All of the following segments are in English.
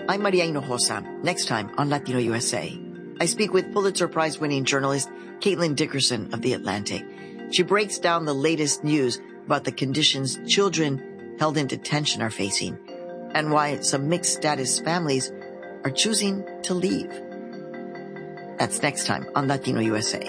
I'm Maria Hinojosa. Next time on Latino USA, I speak with Pulitzer Prize-winning journalist Caitlin Dickerson of The Atlantic. She breaks down the latest news about the conditions children held in detention are facing and why some mixed status families are choosing to leave. That's next time on Latino USA.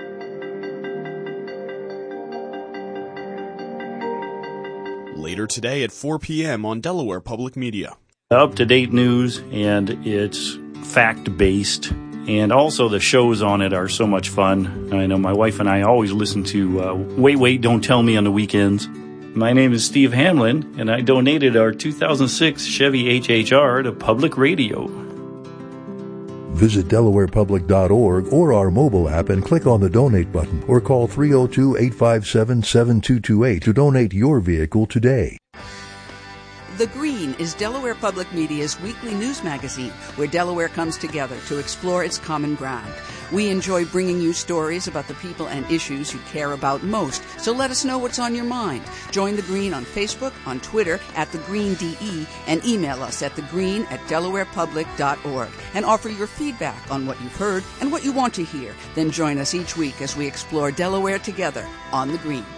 Later today at 4 p.m. on Delaware Public Media. Up-to-date news, and it's fact-based. And also the shows on it are so much fun. I know my wife and I always listen to Wait, Don't Tell Me on the weekends. My name is Steve Hamlin, and I donated our 2006 Chevy HHR to public radio. Visit DelawarePublic.org or our mobile app and click on the donate button or call 302-857-7228 to donate your vehicle today. The Green is Delaware Public Media's weekly news magazine where Delaware comes together to explore its common ground. We enjoy bringing you stories about the people and issues you care about most, so let us know what's on your mind. Join The Green on Facebook, on Twitter @TheGreenDE, and email us at thegreen@delawarepublic.org and offer your feedback on what you've heard and what you want to hear. Then join us each week as we explore Delaware together on The Green.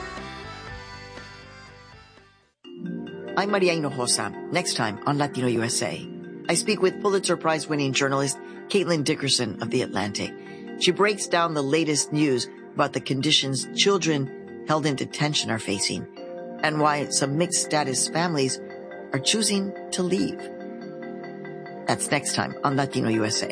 I'm Maria Hinojosa. Next time on Latino USA, I speak with Pulitzer Prize-winning journalist Caitlin Dickerson of The Atlantic. She breaks down the latest news about the conditions children held in detention are facing and why some mixed status families are choosing to leave. That's next time on Latino USA.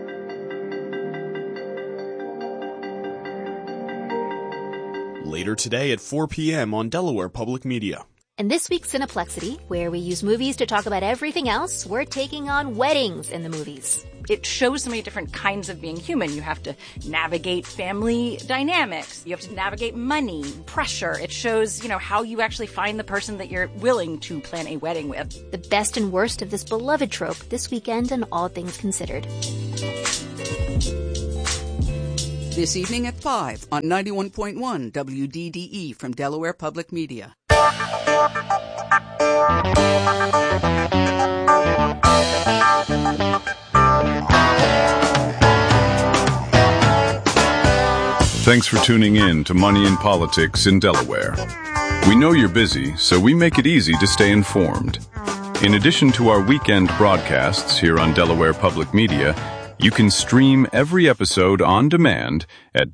Later today at 4 p.m. on Delaware Public Media. In this week's Cineplexity, where we use movies to talk about everything else, we're taking on weddings in the movies. It shows so many different kinds of being human. You have to navigate family dynamics. You have to navigate money, pressure. It shows, how you actually find the person that you're willing to plan a wedding with. The best and worst of this beloved trope this weekend on All Things Considered. This evening at 5 on 91.1 WDDE from Delaware Public Media. Thanks for tuning in to Money and Politics in Delaware. We know you're busy, so we make it easy to stay informed. In addition to our weekend broadcasts here on Delaware Public Media, you can stream every episode on demand at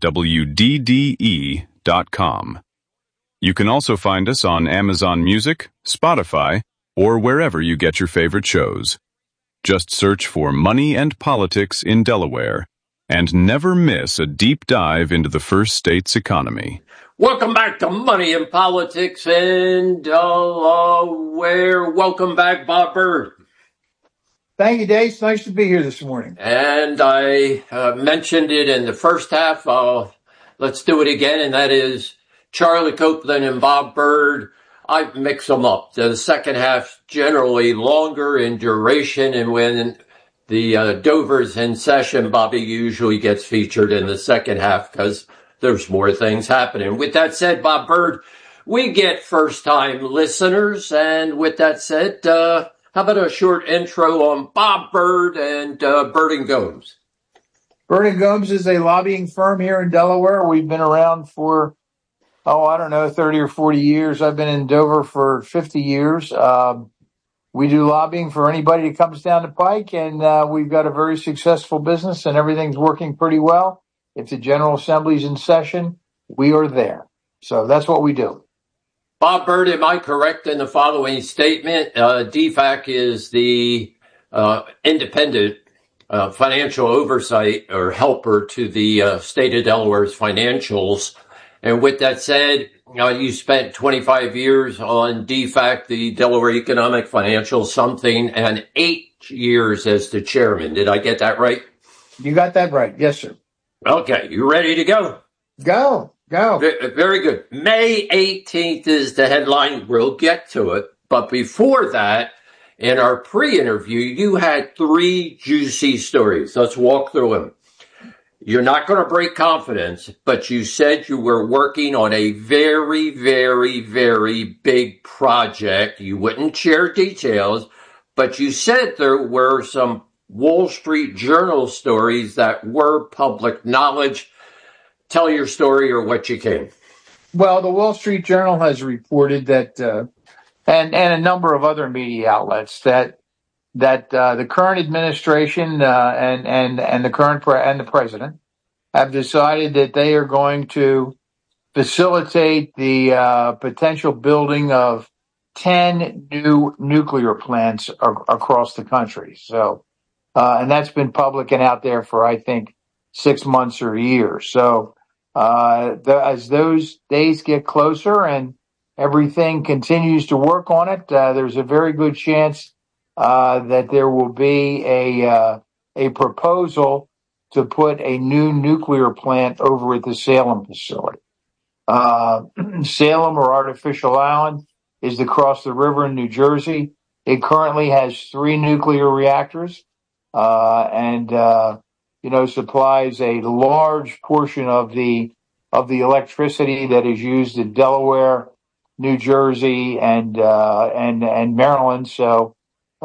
WDDE.com. You can also find us on Amazon Music, Spotify, or wherever you get your favorite shows. Just search for Money and Politics in Delaware and never miss a deep dive into the first state's economy. Welcome back to Money and Politics in Delaware. Welcome back, Bob Byrd. Thank you, Dave. It's nice to be here this morning. And I mentioned it in the first half. Let's do it again, and that is Charlie Copeland and Bob Byrd. I mix them up. The second half generally longer in duration, and when the Dover's in session, Bobby usually gets featured in the second half because there's more things happening. With that said, Bob Byrd, we get first-time listeners, and with that said, how about a short intro on Bob Byrd and Byrd & Gomes? Byrd & Gomes is a lobbying firm here in Delaware. We've been around for 30 or 40 years. I've been in Dover for 50 years. We do lobbying for anybody that comes down the pike, and we've got a very successful business, and everything's working pretty well. If the General Assembly's in session, we are there. So that's what we do. Bob Byrd, am I correct in the following statement? DFAC is the independent financial oversight or helper to the state of Delaware's financials. And with that said, you spent 25 years on DFAC, the Delaware Economic Financial Something, and 8 years as the chairman. Did I get that right? You got that right. Yes, sir. Okay. You ready to go? Go. Very good. May 18th is the headline. We'll get to it. But before that, in our pre-interview, you had 3 juicy stories. Let's walk through them. You're not going to break confidence, but you said you were working on a very, very, very big project. You wouldn't share details, but you said there were some Wall Street Journal stories that were public knowledge. Tell your story or what you can. Well, the Wall Street Journal has reported that, and a number of other media outlets, that the current administration and the current and the president have decided that they are going to facilitate the potential building of 10 new nuclear plants across the country. So, and that's been public and out there for, I think, 6 months or a year. So, as those days get closer and everything continues to work on it, there's a very good chance that there will be a proposal to put a new nuclear plant over at the Salem facility. Salem, or Artificial Island, is across the river in New Jersey. It currently has 3 nuclear reactors, and supplies a large portion of the electricity that is used in Delaware, New Jersey, and Maryland. So,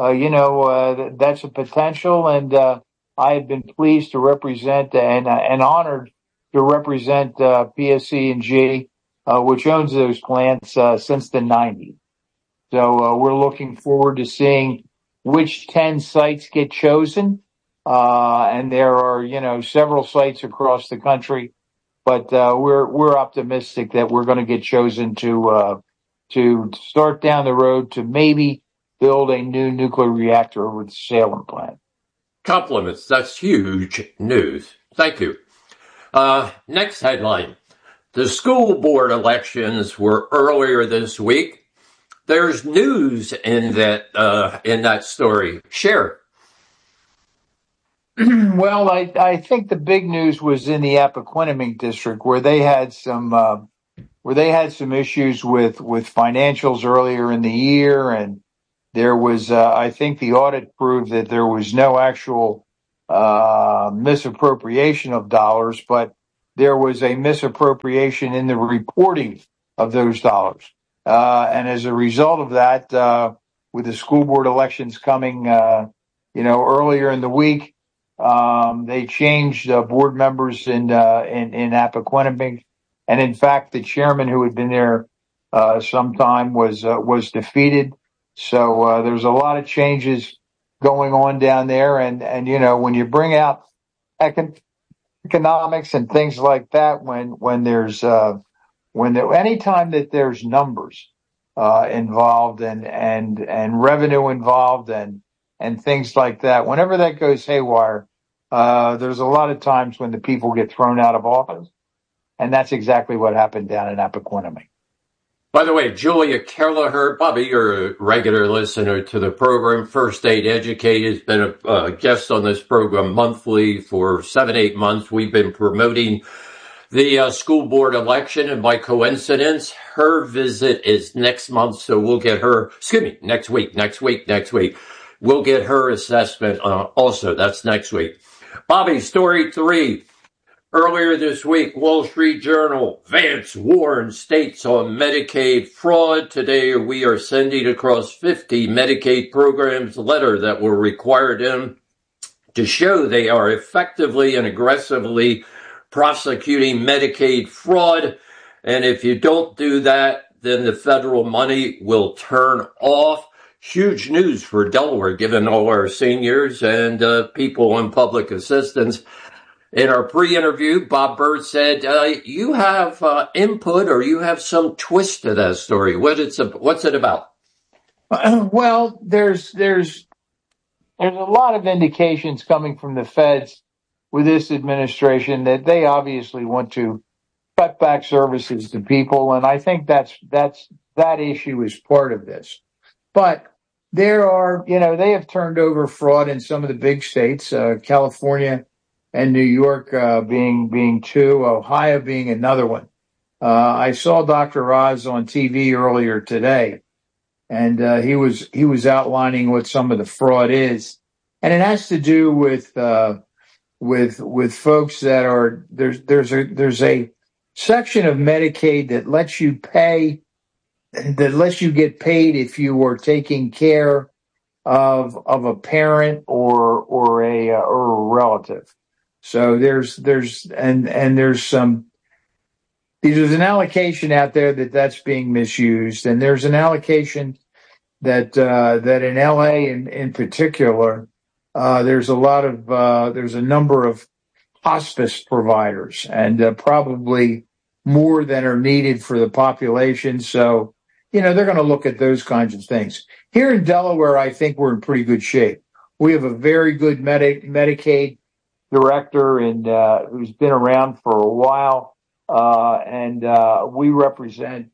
that's a potential, and I have been pleased to represent and honored to represent PSE&G, which owns those plants since the 90s. So we're looking forward to seeing which 10 sites get chosen. And there are, several sites across the country, but we're optimistic that we're going to get chosen to start down the road to maybe build a new nuclear reactor over the Salem plant. Compliments. That's huge news. Thank you. Next headline. The school board elections were earlier this week. There's news in that story. Share. Well, I think the big news was in the Appoquinimink district, where they had some issues with financials earlier in the year, and there was I think the audit proved that there was no actual misappropriation of dollars, but there was a misappropriation in the reporting of those dollars. And as a result of that, with the school board elections coming, earlier in the week, they changed board members in Appoquinimink, and in fact, the chairman, who had been there some time, was defeated. So there's a lot of changes going on down there, and when you bring out economics and things like that, anytime that there's numbers involved and revenue involved and things like that, whenever that goes haywire, there's a lot of times when the people get thrown out of office, and that's exactly what happened down in Appoquinimink. By the way, Julia Kelleher, Bobby, you're a regular listener to the program. First Aid Educate has been a guest on this program monthly for 7-8 months. We've been promoting the school board election, and by coincidence, her visit is next month, so we'll get her, next week. We'll get her assessment also. That's next week. Bobby, story 3. Earlier this week, Wall Street Journal, Vance warns states on Medicaid fraud. Today, we are sending across 50 Medicaid programs a letter that will require them to show they are effectively and aggressively prosecuting Medicaid fraud. And if you don't do that, then the federal money will turn off. Huge news for Delaware, given all our seniors and people on public assistance. In our pre-interview, Bob Byrd said, you have input, or you have some twist to that story. What's it about? Well, there's a lot of indications coming from the feds with this administration that they obviously want to cut back services to people, and I think that issue is part of this. But there are, they have turned over fraud in some of the big states, California and New York being 2, Ohio being another one. I saw Dr. Oz on TV earlier today, and he was outlining what some of the fraud is, and it has to do with folks that are there's a section of Medicaid that lets you get paid if you are taking care of a parent or a relative. So there's an allocation out there that's being misused, and there's an allocation that in LA in particular, there's a number of hospice providers, and probably more than are needed for the population. So, they're going to look at those kinds of things. Here in Delaware, I think we're in pretty good shape. We have a very good Medicaid director and who's been around for a while, and we represent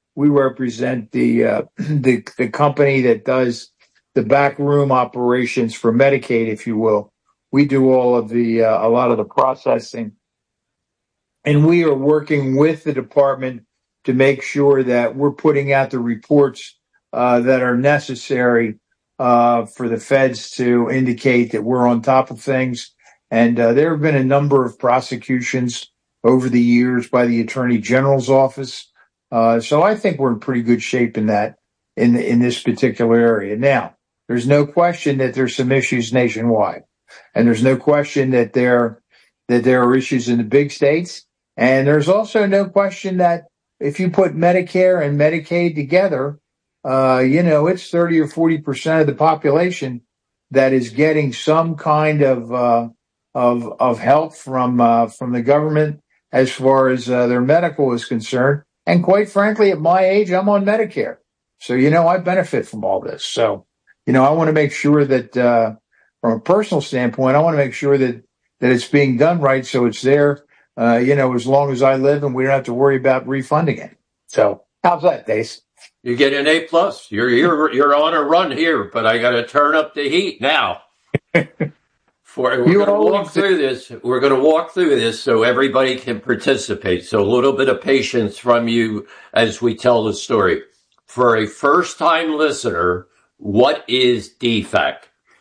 the company that does the backroom operations for Medicaid, if you will. We do all of a lot of the processing, and we are working with the department to make sure that we're putting out the reports that are necessary for the feds to indicate that we're on top of things. And there have been a number of prosecutions over the years by the Attorney General's office. So I think we're in pretty good shape in this particular area. Now, there's no question that there's some issues nationwide, and there's no question that there are issues in the big states. And there's also no question that if you put Medicare and Medicaid together, it's 30 or 40% of the population that is getting some kind of help from the government as far as their medical is concerned. And quite frankly, at my age, I'm on Medicare. So, I benefit from all this. So, I want to make sure that from a personal standpoint, I want to make sure that it's being done right. So it's there, as long as I live, and we don't have to worry about refunding it. So how's that, Dace? You get an A+. You're on a run here, but I got to turn up the heat now. We're going to walk through this so everybody can participate. So a little bit of patience from you as we tell the story. For a first-time listener, what is DFAC?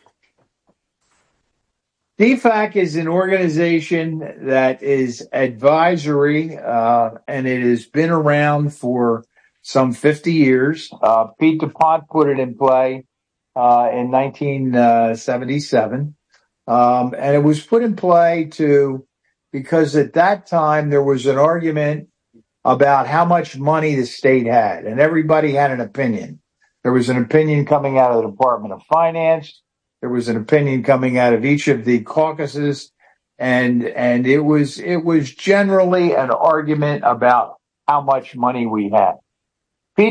DFAC is an organization that is advisory, and it has been around for some 50 years. Pete DuPont put it in play in 1977. And it was put in play because at that time there was an argument about how much money the state had, and everybody had an opinion. There was an opinion coming out of the Department of Finance. There was an opinion coming out of each of the caucuses, and it was generally an argument about how much money we had. The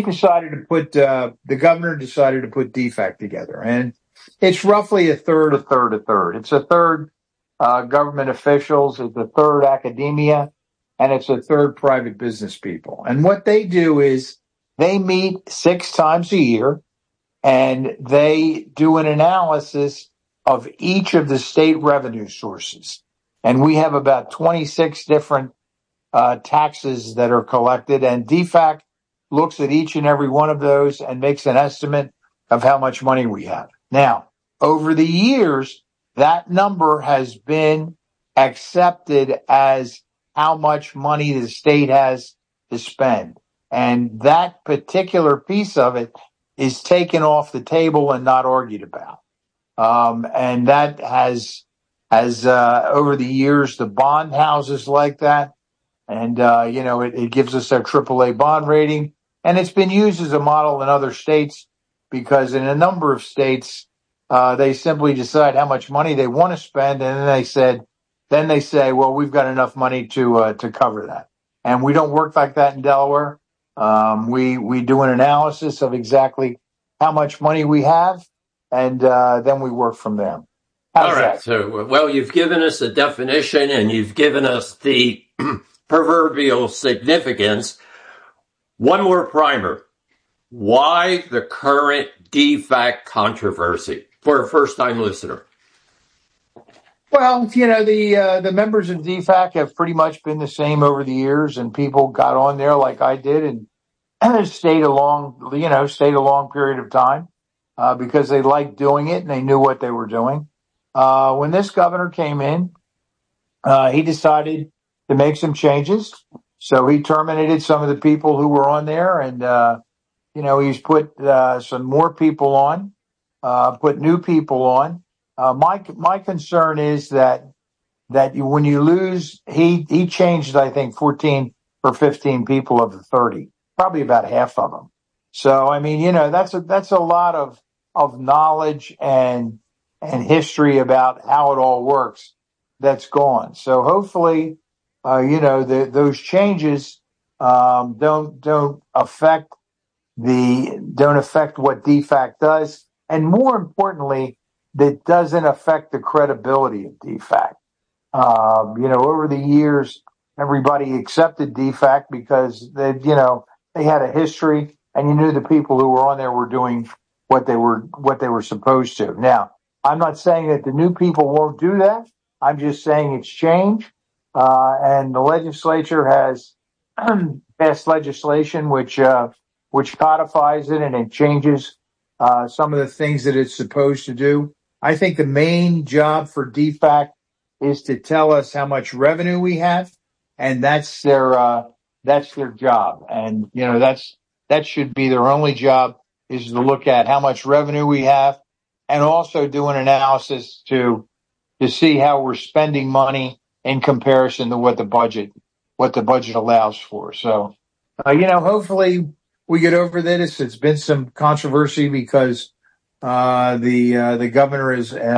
governor decided to put DFAC together, and it's roughly a third. It's a third government officials, it's a third academia, and it's a third private business people. And what they do is they meet 6 times a year, and they do an analysis of each of the state revenue sources. And we have about 26 different taxes that are collected, and DFAC looks at each and every one of those and makes an estimate of how much money we have. Now, over the years, that number has been accepted as how much money the state has to spend. And that particular piece of it is taken off the table and not argued about. And that has over the years, the bond houses like that. And, it gives us our AAA bond rating. And it's been used as a model in other states because in a number of states, they simply decide how much money they want to spend. And then they say, well, we've got enough money to cover that. And we don't work like that in Delaware. We do an analysis of exactly how much money we have, and then we work from there. All right. So, well, you've given us a definition and you've given us the proverbial significance. One more primer. Why the current DFAC controversy for a first-time listener? Well, the members of DFAC have pretty much been the same over the years, and people got on there like I did and stayed a long period of time because they liked doing it and they knew what they were doing. When this governor came in, he decided to make some changes. So he terminated some of the people who were on there, and he's put some more people on. put new people on. My concern is that when you lose, he changed, I think, 14 or 15 people of the 30, probably about half of them. So, I mean, that's a lot of knowledge and history about how it all works that's gone. So hopefully, those changes, don't affect what DFAC does. And more importantly, that doesn't affect the credibility of DFAC. Over the years, everybody accepted DFAC because they had a history, and you knew the people who were on there were doing what they were supposed to. Now, I'm not saying that the new people won't do that. I'm just saying it's change. And the legislature has passed legislation which codifies it, and it changes some of the things that it's supposed to do. I think the main job for DFAC is to tell us how much revenue we have, and that's their job. And that should be their only job, is to look at how much revenue we have, and also do an analysis to see how we're spending money in comparison to what the budget allows for. So, hopefully we get over this. It's been some controversy because the governor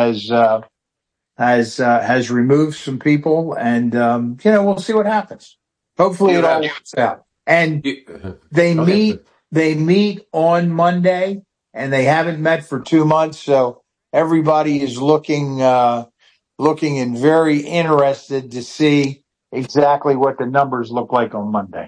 has removed some people, and we'll see what happens. Hopefully it all works out. And they meet on Monday, and they haven't met for 2 months, so everybody is looking and very interested to see exactly what the numbers look like on Monday.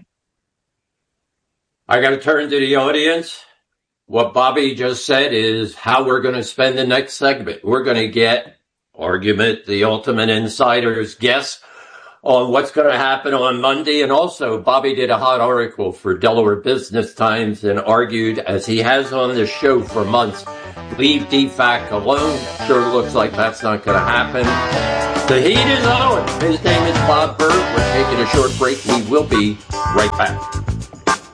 I got to turn to the audience. What Bobby just said is how we're going to spend the next segment. We're going to get Argument, the Ultimate Insider's guess on what's going to happen on Monday. And also, Bobby did a hot article for Delaware Business Times and argued, as he has on this show for months, leave DFAC alone. Sure looks like that's not going to happen. The heat is on. His name is Bob Byrd. We're taking a short break. We will be right back.